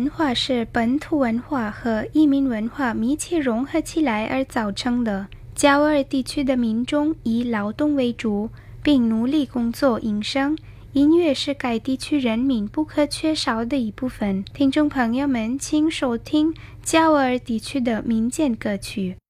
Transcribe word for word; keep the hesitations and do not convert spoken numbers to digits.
文化是本土文化和移民文化密切融合起来而造成的。加瓦尔地区的民众以劳动为主，并努力工作营生。音乐是该地区人民不可缺少的一部分。听众朋友们，请收听加瓦尔地区的民间歌曲。